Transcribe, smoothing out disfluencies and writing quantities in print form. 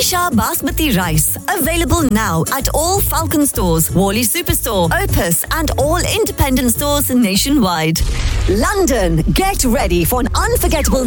Isha Basmati Rice. Available now at all Falcon stores, Worley Superstore, Opus and all independent stores nationwide. London, get ready for an unforgettable